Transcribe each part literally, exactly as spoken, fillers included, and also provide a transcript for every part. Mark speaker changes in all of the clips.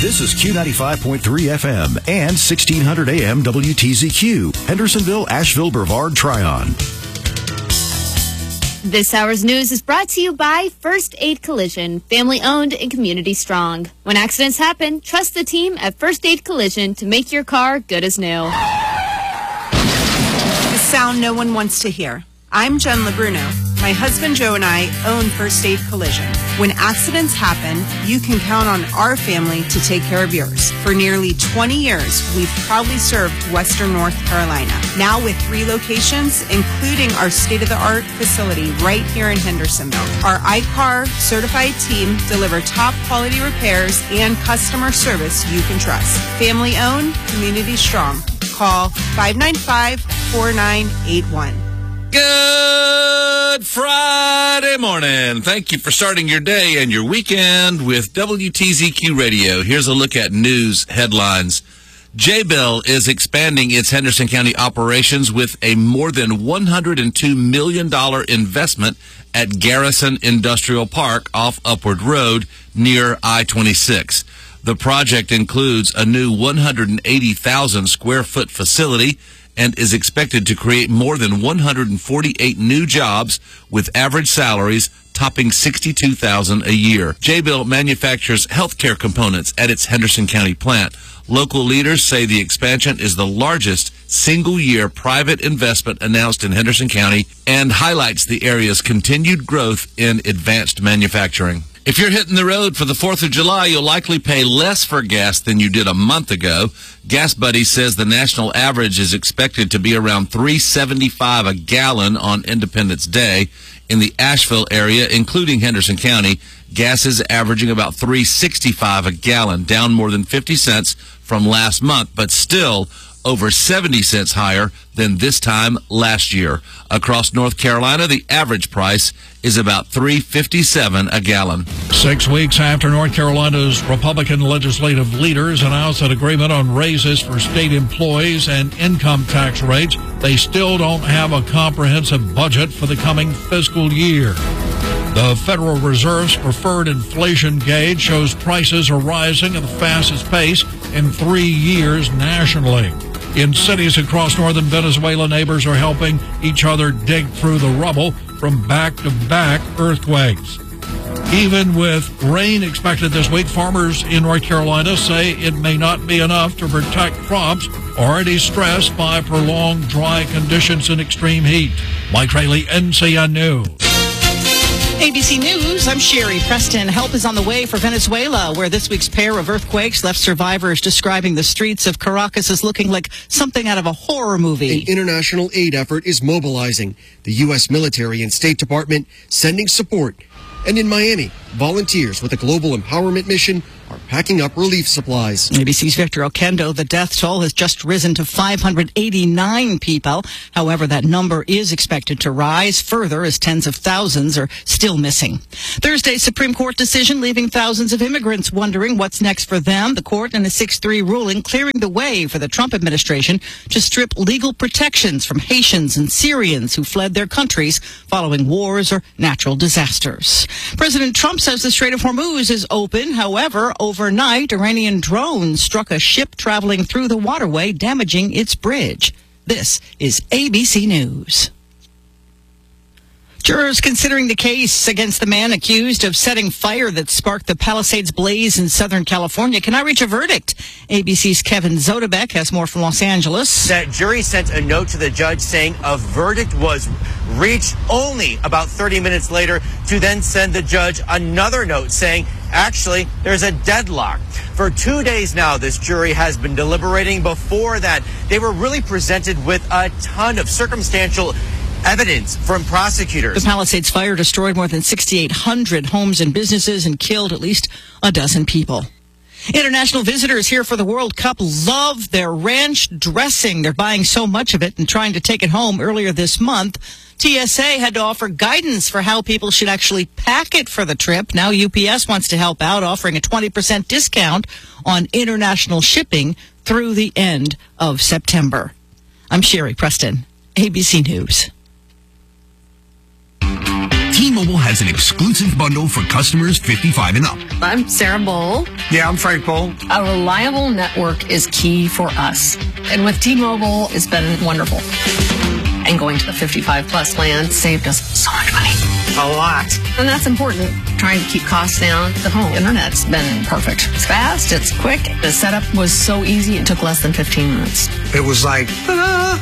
Speaker 1: This is Q ninety-five point three F M and sixteen hundred A M W T Z Q, Hendersonville, Asheville, Brevard, Tryon.
Speaker 2: This hour's news is brought to you by First Aid Collision, family owned and community strong. When accidents happen, trust the team at First Aid Collision to make your car good as new.
Speaker 3: The sound no one wants to hear. I'm Jen LeBruno. My husband Joe and I own First Aid Collision. When accidents happen, you can count on our family to take care of yours. For nearly twenty years, we've proudly served Western North Carolina. Now with three locations, including our state-of-the-art facility right here in Hendersonville. Our I C A R certified team deliver top quality repairs and customer service you can trust. Family owned, community strong. Call five nine five, four nine eight one.
Speaker 4: Good Friday morning. Thank you for starting your day and your weekend with W T Z Q Radio. Here's a look at news headlines. Jabil is expanding its Henderson County operations with a more than one hundred two million dollars investment at Garrison Industrial Park off Upward Road near I twenty-six. The project includes a new one hundred eighty thousand square foot facility and is expected to create more than one hundred forty-eight new jobs with average salaries topping sixty-two thousand dollars a year. Jabil manufactures healthcare components at its Henderson County plant. Local leaders say the expansion is the largest single-year private investment announced in Henderson County and highlights the area's continued growth in advanced manufacturing. If you're hitting the road for the fourth of July, you'll likely pay less for gas than you did a month ago. Gas Buddy says the national average is expected to be around three seventy-five a gallon on Independence Day. In the Asheville area, including Henderson County, gas is averaging about three sixty-five a gallon, down more than fifty cents from last month, but still over seventy cents higher than this time last year. Across North Carolina, the average price is about three fifty-seven a gallon.
Speaker 5: Six weeks after North Carolina's Republican legislative leaders announced an agreement on raises for state employees and income tax rates, they still don't have a comprehensive budget for the coming fiscal year. The Federal Reserve's preferred inflation gauge shows prices are rising at the fastest pace in three years nationally. In cities across northern Venezuela, neighbors are helping each other dig through the rubble from back-to-back earthquakes. Even with rain expected this week, farmers in North Carolina say it may not be enough to protect crops already stressed by prolonged dry conditions and extreme heat. Mike Rayleigh, N C N News.
Speaker 6: A B C News, I'm Sherry Preston. Help is on the way for Venezuela, where this week's pair of earthquakes left survivors describing the streets of Caracas as looking like something out of a horror movie.
Speaker 7: An international aid effort is mobilizing. The U S military and State Department sending support. And in Miami, volunteers with a global empowerment mission are packing up relief supplies.
Speaker 6: A B C's Victor Oquendo, the death toll has just risen to five hundred eighty-nine people. However, that number is expected to rise further as tens of thousands are still missing. Thursday's Supreme Court decision leaving thousands of immigrants wondering what's next for them. The court in a six three ruling clearing the way for the Trump administration to strip legal protections from Haitians and Syrians who fled their countries following wars or natural disasters. President Trump says the Strait of Hormuz is open. However, overnight, Iranian drones struck a ship traveling through the waterway, damaging its bridge. This is A B C News. Jurors considering the case against the man accused of setting fire that sparked the Palisades blaze in Southern California cannot reach a verdict. A B C's Kevin Zodebek has more from Los Angeles.
Speaker 8: That jury sent a note to the judge saying a verdict was reached only about thirty minutes later, to then send the judge another note saying, actually, there's a deadlock. For two days now, this jury has been deliberating. Before that, they were really presented with a ton of circumstantial evidence from prosecutors.
Speaker 6: The Palisades fire destroyed more than sixty-eight hundred homes and businesses and killed at least a dozen people. International visitors here for the World Cup love their ranch dressing. They're buying so much of it and trying to take it home. Earlier this month, T S A had to offer guidance for how people should actually pack it for the trip. Now U P S wants to help out, offering a twenty percent discount on international shipping through the end of September. I'm Sherry Preston, A B C News.
Speaker 9: T-Mobile has an exclusive bundle for customers fifty-five and up.
Speaker 10: I'm Sarah Bowl.
Speaker 9: Yeah, I'm Frank Bowl.
Speaker 10: A reliable network is key for us. And with T-Mobile, it's been wonderful. And going to the fifty-five plus plan saved us so much money.
Speaker 9: A lot.
Speaker 10: And that's important. Trying to keep costs down. The home internet's been perfect. It's fast, it's quick. The setup was so easy, it took less than fifteen minutes.
Speaker 9: It was like, ah.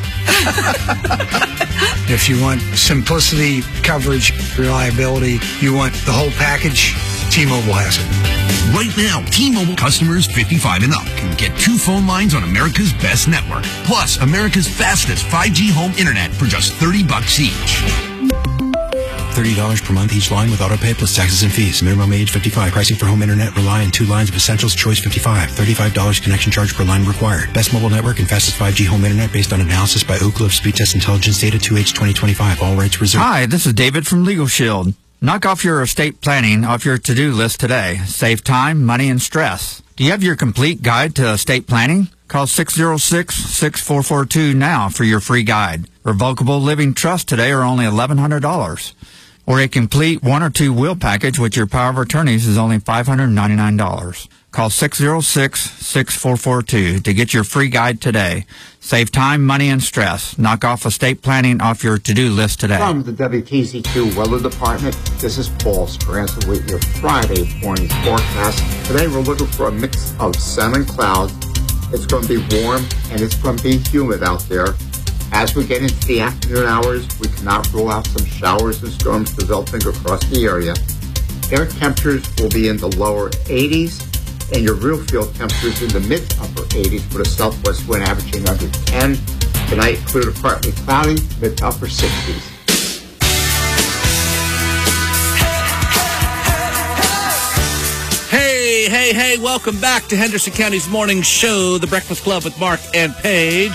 Speaker 9: If you want simplicity, coverage, reliability, you want the whole package, T-Mobile has it.
Speaker 1: Right now, T-Mobile customers fifty-five and up can get two phone lines on America's best network, plus America's fastest five G home internet for just thirty bucks each. thirty dollars per month each line with autopay plus taxes and fees. Minimum age fifty-five. Pricing for home internet rely on two lines of Essentials Choice fifty-five. thirty-five dollars connection charge per line required. Best mobile network and fastest five G home internet based on analysis by Oak Cliff Speed Test Intelligence Data two H twenty twenty-five. All rates reserved.
Speaker 11: Hi, this is David from Legal Shield. Knock off your estate planning off your to-do list today. Save time, money, and stress. Do you have your complete guide to estate planning? Call six oh six, six four four two now for your free guide. Revocable living trusts today are only eleven hundred dollars. Or a complete one or two will package with your power of attorneys is only five hundred ninety-nine dollars. Call six oh six, six four four two to get your free guide today. Save time, money, and stress. Knock off estate planning off your to-do list today.
Speaker 12: From the W T Z Q Weather Department, this is Paul Speranza with your Friday morning forecast. Today we're looking for a mix of sun and clouds. It's going to be warm and it's going to be humid out there. As we get into the afternoon hours, we cannot rule out some showers and storms developing across the area. Air temperatures will be in the lower eighties, and your real field temperatures in the mid-upper eighties with a southwest wind averaging under ten. Tonight, included partly cloudy, mid-upper sixties.
Speaker 4: Hey, hey, hey, welcome back to Henderson County's morning show, The Breakfast Club with Mark and Paige.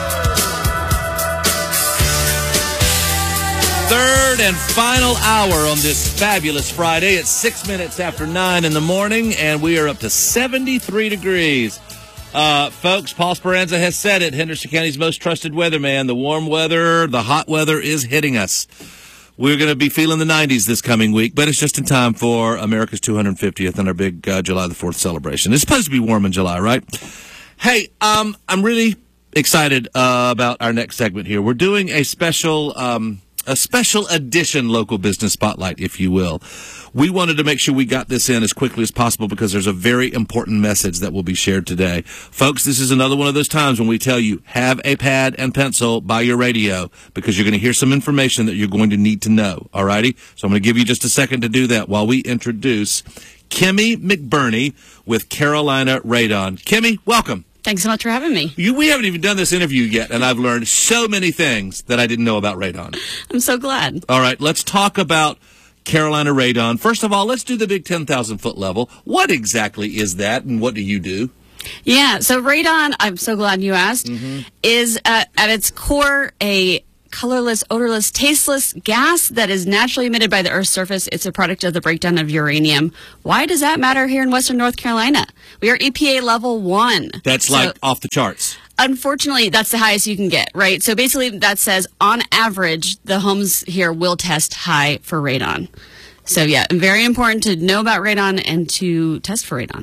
Speaker 4: Third and final hour on this fabulous Friday. It's six minutes after nine in the morning, and we are up to seventy-three degrees. Uh, folks, Paul Speranza has said it. Henderson County's most trusted weatherman. The warm weather, the hot weather is hitting us. We're going to be feeling the nineties this coming week, but it's just in time for America's two hundred fiftieth and our big uh, July the fourth celebration. It's supposed to be warm in July, right? Hey, um, I'm really excited uh, about our next segment here. We're doing a special... Um, A special edition local business spotlight, if you will. We wanted to make sure we got this in as quickly as possible because there's a very important message that will be shared today. Folks, this is another one of those times when we tell you, have a pad and pencil by your radio because you're going to hear some information that you're going to need to know, all righty? So I'm going to give you just a second to do that while we introduce Kimmy McBurney with Carolina Radon. Kimmy, welcome.
Speaker 13: Thanks so much for having me.
Speaker 4: You, we haven't even done this interview yet, and I've learned so many things that I didn't know about radon.
Speaker 13: I'm so glad.
Speaker 4: All right, let's talk about Carolina Radon. First of all, let's do the big ten thousand foot level. What exactly is that, and what do you do?
Speaker 13: Yeah, so radon, I'm so glad you asked, mm-hmm. is uh, at its core a colorless, odorless, tasteless gas that is naturally emitted by the Earth's surface. It's a product of the breakdown of uranium. Why does that matter here in Western North Carolina? We are E P A level one.
Speaker 4: That's so, like off the charts.
Speaker 13: Unfortunately, that's the highest you can get, right? So basically that says on average, the homes here will test high for radon. So yeah, very important to know about radon and to test for radon.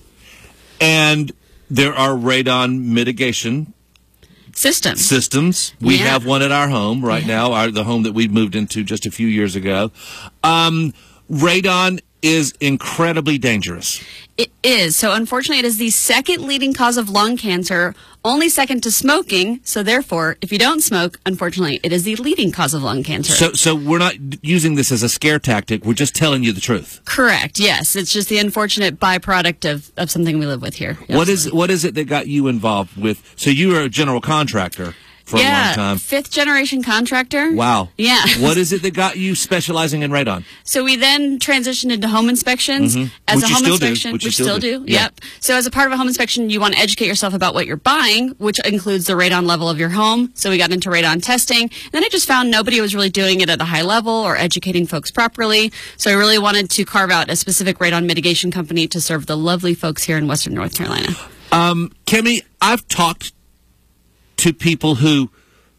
Speaker 4: And there are radon mitigation
Speaker 13: Systems.
Speaker 4: Systems. We
Speaker 13: yeah.
Speaker 4: have one at our home right yeah. now, our, the home that we moved into just a few years ago. Um, radon is incredibly dangerous.
Speaker 13: It is. So unfortunately, it is the second leading cause of lung cancer, only second to smoking. So therefore, if you don't smoke, unfortunately, it is the leading cause of lung cancer.
Speaker 4: So so we're not using this as a scare tactic. We're just telling you the truth.
Speaker 13: Correct. Yes. It's just the unfortunate byproduct of, of something we live with here. Absolutely.
Speaker 4: What is what is it that got you involved with? So you were a general contractor for
Speaker 13: yeah,
Speaker 4: a long time.
Speaker 13: Fifth generation contractor.
Speaker 4: Wow.
Speaker 13: Yeah.
Speaker 4: What is it that got you specializing in radon?
Speaker 13: So we then transitioned into home inspections.
Speaker 4: Mm-hmm.
Speaker 13: As
Speaker 4: which
Speaker 13: a home
Speaker 4: you
Speaker 13: inspection,
Speaker 4: do. Which
Speaker 13: we
Speaker 4: you still,
Speaker 13: still
Speaker 4: do.
Speaker 13: do.
Speaker 4: Yeah.
Speaker 13: Yep. So as a part of a home inspection, you want to educate yourself about what you're buying, which includes the radon level of your home. So we got into radon testing. And then I just found nobody was really doing it at a high level or educating folks properly. So I really wanted to carve out a specific radon mitigation company to serve the lovely folks here in Western North Carolina.
Speaker 4: Um, Kimmy, I've talked to people who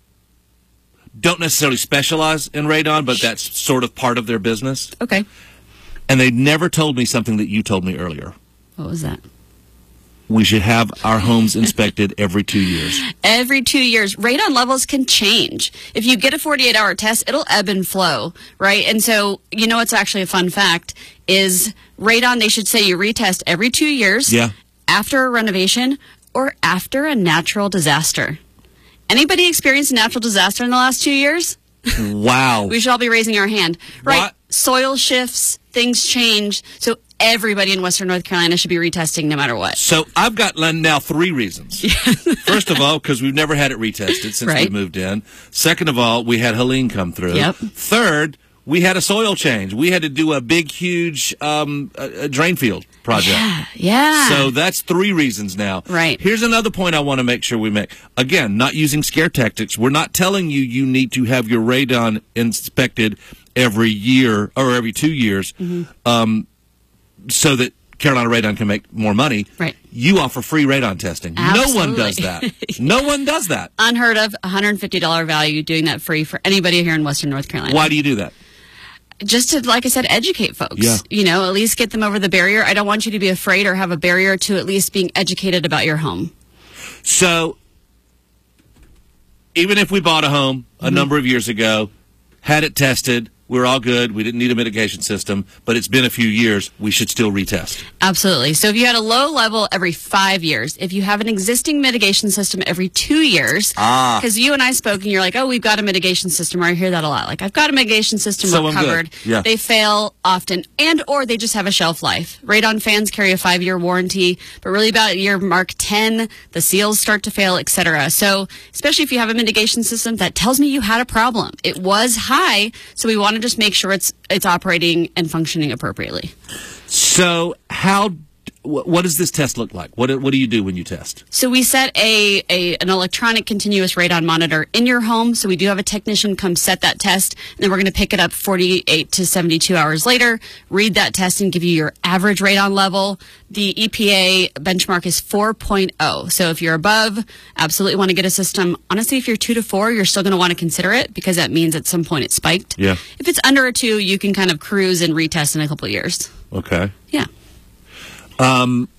Speaker 4: don't necessarily specialize in radon, but that's sort of part of their business.
Speaker 13: Okay.
Speaker 4: And they never told me something that you told me earlier.
Speaker 13: What was that?
Speaker 4: We should have our homes inspected every two years.
Speaker 13: Every two years. Radon levels can change. If you get a forty-eight hour test, it'll ebb and flow, right? And so, you know what's actually a fun fact is radon, they should say you retest every two years,
Speaker 4: yeah.
Speaker 13: after a renovation, or after a natural disaster. Anybody experienced a natural disaster in the last two years?
Speaker 4: Wow.
Speaker 13: We should all be raising our hand. Right?
Speaker 4: What?
Speaker 13: Soil shifts, things change. So everybody in Western North Carolina should be retesting no matter what.
Speaker 4: So I've got now three reasons. First of all, because we've never had it retested since
Speaker 13: right.
Speaker 4: we moved in. Second of all, we had Helene come through.
Speaker 13: Yep.
Speaker 4: Third, we had a soil change. We had to do a big, huge um, a, a drain field project.
Speaker 13: Yeah, yeah.
Speaker 4: So that's three reasons now.
Speaker 13: Right.
Speaker 4: Here's another point I want to make sure we make. Again, not using scare tactics. We're not telling you you need to have your radon inspected every year or every two years
Speaker 13: mm-hmm. um,
Speaker 4: so that Carolina Radon can make more money.
Speaker 13: Right.
Speaker 4: You offer free radon testing.
Speaker 13: Absolutely.
Speaker 4: No one does that. No one does that.
Speaker 13: Unheard of, one hundred fifty dollars value doing that free for anybody here in Western North Carolina.
Speaker 4: Why do you do that?
Speaker 13: Just to, like I said, educate folks.
Speaker 4: Yeah.
Speaker 13: You know, at least get them over the barrier. I don't want you to be afraid or have a barrier to at least being educated about your home.
Speaker 4: So, even if we bought a home a mm-hmm. number of years ago, had it tested, we're all good, we didn't need a mitigation system, but it's been a few years, we should still retest.
Speaker 13: Absolutely. So if you had a low level every five years, if you have an existing mitigation system every two years,
Speaker 4: ah.
Speaker 13: because you and I spoke and you're like, oh, we've got a mitigation system, or I hear that a lot. Like, I've got a mitigation system,
Speaker 4: so
Speaker 13: we're
Speaker 4: I'm
Speaker 13: covered.
Speaker 4: Good. Yeah.
Speaker 13: They fail often, and or they just have a shelf life. Radon fans carry a five-year warranty, but really about year mark ten, the seals start to fail, et cetera. So especially if you have a mitigation system, that tells me you had a problem. It was high, so we want to just make sure it's it's operating and functioning appropriately.
Speaker 4: So how what does this test look like? What what do you do when you test?
Speaker 13: So we set a, a an electronic continuous radon monitor in your home. So we do have a technician come set that test, and then we're going to pick it up forty-eight to seventy-two hours later, read that test, and give you your average radon level. The E P A benchmark is four point oh. So if you're above, absolutely want to get a system. Honestly, if you're two to four, you're still going to want to consider it because that means at some point it spiked.
Speaker 4: Yeah.
Speaker 13: If it's under a two, you can kind of cruise and retest in a couple of years.
Speaker 4: Okay.
Speaker 13: Yeah.
Speaker 4: Um,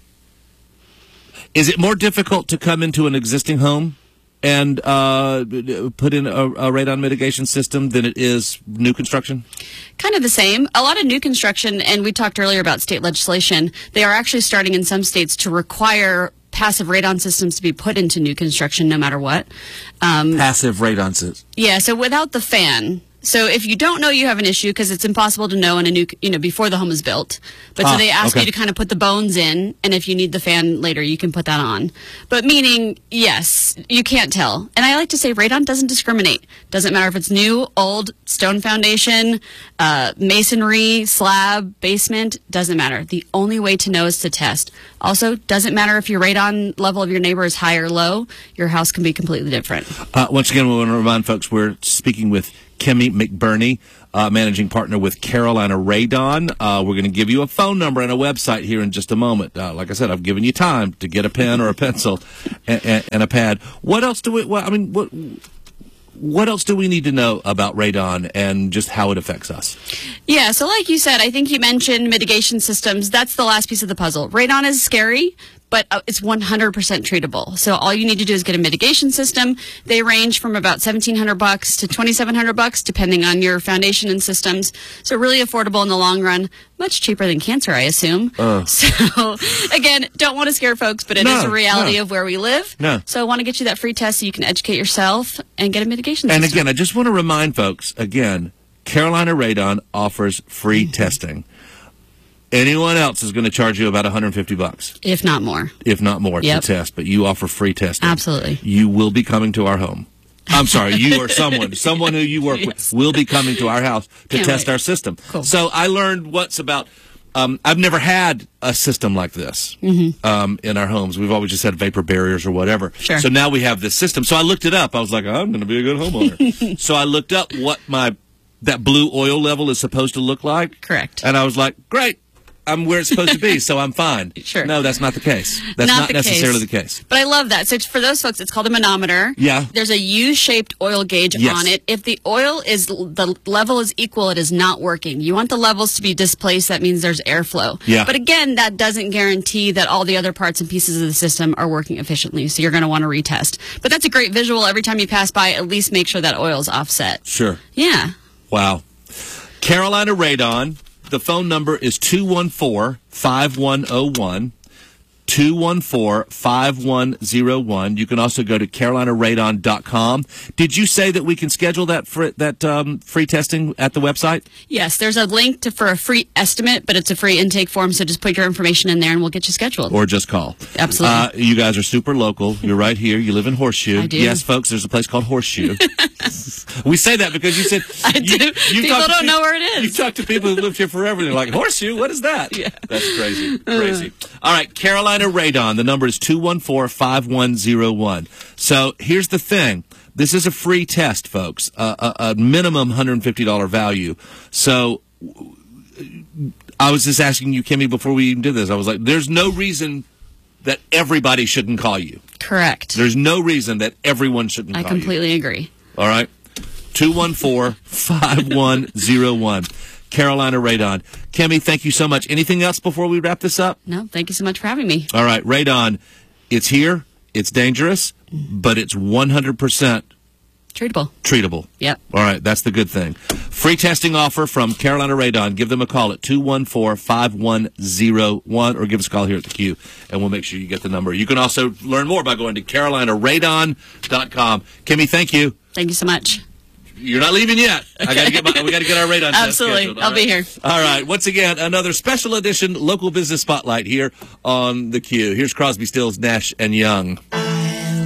Speaker 4: is it more difficult to come into an existing home and uh, put in a, a radon mitigation system than it is new construction?
Speaker 13: Kind of the same. A lot of new construction, and we talked earlier about state legislation, they are actually starting in some states to require passive radon systems to be put into new construction no matter what. Um,
Speaker 4: passive radon systems?
Speaker 13: Yeah, so without the fan. So if you don't know you have an issue, because it's impossible to know in a new, you know, before the home is built. But
Speaker 4: ah,
Speaker 13: so they ask
Speaker 4: okay.
Speaker 13: you to kind of put the bones in, and if you need the fan later, you can put that on. But meaning, yes, you can't tell. And I like to say radon doesn't discriminate. Doesn't matter if it's new, old, stone foundation, uh, masonry, slab, basement, doesn't matter. The only way to know is to test. Also, doesn't matter if your radon level of your neighbor is high or low. Your house can be completely different.
Speaker 4: Uh, once again, we want to remind folks we're speaking with Kimmy McBurney, uh, managing partner with Carolina Radon. Uh, we're going to give you a phone number and a website here in just a moment. Uh, like I said, I've given you time to get a pen or a pencil and, and, and a pad. What else do we? What, I mean, what? What else do we need to know about radon and just how it affects us?
Speaker 13: Yeah, so like you said, I think you mentioned mitigation systems. That's the last piece of the puzzle. Radon is scary, but it's one hundred percent treatable. So all you need to do is get a mitigation system. They range from about seventeen hundred bucks to twenty-seven hundred bucks, depending on your foundation and systems. So really affordable in the long run. Much cheaper than cancer, I assume.
Speaker 4: Uh.
Speaker 13: So again, don't want to scare folks, but it
Speaker 4: no,
Speaker 13: is a reality
Speaker 4: no.
Speaker 13: of where we live.
Speaker 4: No.
Speaker 13: So I want to get you that free test so you can educate yourself and get a mitigation
Speaker 4: and
Speaker 13: system.
Speaker 4: And again, I just want to remind folks, again, Carolina Radon offers free mm-hmm. testing. Anyone else is going to charge you about one hundred fifty bucks.
Speaker 13: If not more.
Speaker 4: If not more
Speaker 13: yep.
Speaker 4: to test, but you offer free testing.
Speaker 13: Absolutely.
Speaker 4: You will be coming to our home. I'm sorry, you or someone, someone who you work yes. with will be coming to our house to
Speaker 13: Can't
Speaker 4: test
Speaker 13: wait.
Speaker 4: our system.
Speaker 13: Cool.
Speaker 4: So I learned what's about, um, I've never had a system like this
Speaker 13: mm-hmm.
Speaker 4: um, in our homes. We've always just had vapor barriers or whatever.
Speaker 13: Sure.
Speaker 4: So now we have this system. So I looked it up. I was like, oh, I'm going to be a good homeowner. So I looked up what my that blue oil level is supposed to look like.
Speaker 13: Correct.
Speaker 4: And I was like, great. I'm where it's supposed to be, so I'm fine.
Speaker 13: Sure.
Speaker 4: No, that's not the case. That's
Speaker 13: Not
Speaker 4: not,
Speaker 13: the
Speaker 4: necessarily
Speaker 13: case.
Speaker 4: the case.
Speaker 13: But I love that. So for those folks, it's called a manometer.
Speaker 4: Yeah.
Speaker 13: There's a U-shaped oil gauge
Speaker 4: Yes.
Speaker 13: on it. If the oil is, the level is equal, it is not working. You want the levels to be displaced. That means there's airflow.
Speaker 4: Yeah.
Speaker 13: But again, that doesn't guarantee that all the other parts and pieces of the system are working efficiently. So you're going to want to retest. But that's a great visual. Every time you pass by, at least make sure that oil's offset.
Speaker 4: Sure.
Speaker 13: Yeah.
Speaker 4: Wow. Carolina Radon. The phone number is two one four, five one zero one. two one four, five one zero one. You can also go to carolina radon dot com. Did you say that we can schedule that for that um, free testing at the website?
Speaker 13: Yes, there's a link to for a free estimate, but it's a free intake form, so just put your information in there and we'll get you scheduled.
Speaker 4: Or just call.
Speaker 13: Absolutely.
Speaker 4: Uh, you guys are super local. You're right here. You live in Horseshoe.
Speaker 13: I do.
Speaker 4: Yes, folks, there's a place called Horseshoe. We say that because you said...
Speaker 13: I do.
Speaker 4: You, you
Speaker 13: People
Speaker 4: talk to
Speaker 13: don't
Speaker 4: pe-
Speaker 13: know where it is.
Speaker 4: You talk to people who lived here forever, and they're like, Horseshoe? What is that?
Speaker 13: Yeah.
Speaker 4: That's crazy. Crazy. All right, Carolina Radon. The number is two one four, five one zero one. So here's the thing. This is a free test, folks. Uh, a, a minimum one hundred fifty dollars value. So I was just asking you, Kimmy, before we even did this. I was like, there's no reason that everybody shouldn't call you.
Speaker 13: Correct.
Speaker 4: There's no reason that everyone shouldn't
Speaker 13: I
Speaker 4: call you.
Speaker 13: completely agree.
Speaker 4: All right. two one four, five one zero one. Carolina Radon. Kimmy, thank you so much. Anything else before we wrap this up?
Speaker 13: No, thank you so much for having me.
Speaker 4: All right. Radon, it's here. It's dangerous, but it's one hundred percent
Speaker 13: Treatable.
Speaker 4: treatable.
Speaker 13: Yep.
Speaker 4: All right. That's the good thing. Free testing offer from Carolina Radon. Give them a call at two one four, five one zero one or give us a call here at the Q, and we'll make sure you get the number. You can also learn more by going to carolina radon dot com. Kimmy, thank you.
Speaker 13: Thank you so much.
Speaker 4: You're not leaving yet. I got to get my, we got to get our radon test
Speaker 13: Absolutely.
Speaker 4: scheduled.
Speaker 13: I'll
Speaker 4: All
Speaker 13: be
Speaker 4: right.
Speaker 13: here.
Speaker 4: All right. Once again, another special edition local business spotlight here on the Q. Here's Crosby, Stills, Nash and Young.